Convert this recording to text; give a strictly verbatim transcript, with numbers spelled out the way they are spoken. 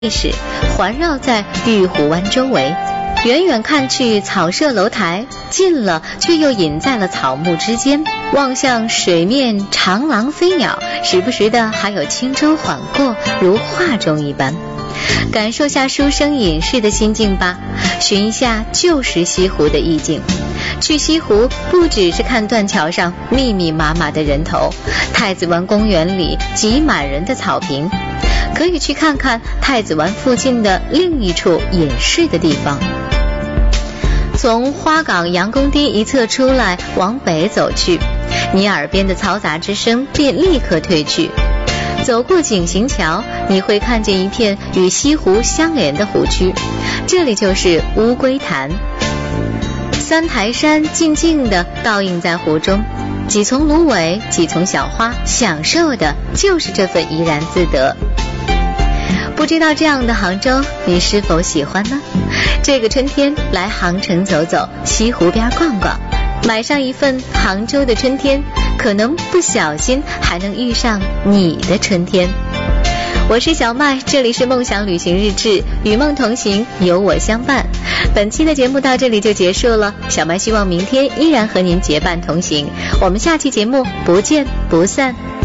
历史环绕在玉湖湾周围，远远看去草舍楼台，近了却又隐在了草木之间，望向水面长廊飞鸟，时不时的还有轻舟缓过，如画中一般。感受下书生隐士的心境吧，寻一下旧时西湖的意境。去西湖不只是看断桥上密密麻麻的人头，太子湾公园里挤满人的草坪，可以去看看太子湾附近的另一处隐士的地方。从花港杨公堤一侧出来，往北走去，你耳边的嘈杂之声便立刻退去。走过景行桥，你会看见一片与西湖相连的湖区，这里就是乌龟潭。三台山静静地倒映在湖中，几丛芦苇，几丛小花，享受的就是这份怡然自得。不知道这样的杭州你是否喜欢呢？这个春天来杭城走走，西湖边逛逛，买上一份杭州的春天，可能不小心还能遇上你的春天。我是小麦，这里是梦想旅行日志，与梦同行，有我相伴。本期的节目到这里就结束了，小麦希望明天依然和您结伴同行，我们下期节目不见不散。